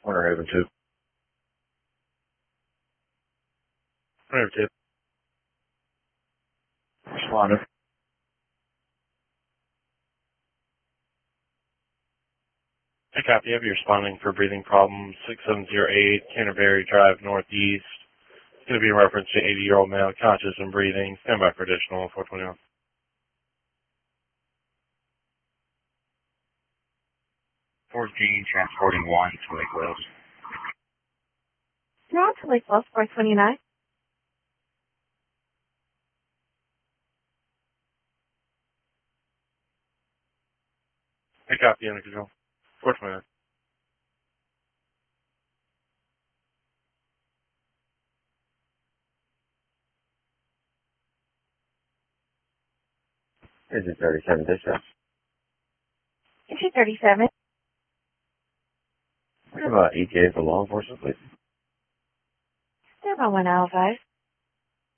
Winter Haven 2. Winter 2. Responded. I copy. Have you responding for breathing problems 6708 Canterbury Drive Northeast. It's going to be in reference to 80-year-old male conscious and breathing. Stand by for additional 421. 14, transporting 1 to Lake Wales. You're on to Lake Wells, 429. I copy. Under control. 429. Is it 37 dispatch? Issue 37. What about ETA for law enforcement, please? Stand by 1 Allies.